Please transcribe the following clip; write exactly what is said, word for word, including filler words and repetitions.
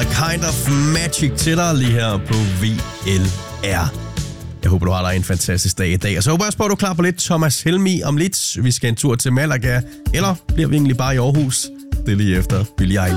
Kind of Magic til dig lige her på V L R. Jeg håber, du har dig en fantastisk dag i dag. Og så håber jeg også på, at du er klar på lidt Thomas Helmig om lidt. Vi skal en tur til Malaga, eller bliver vi egentlig bare i Aarhus? Det er lige efter Billie Eilish.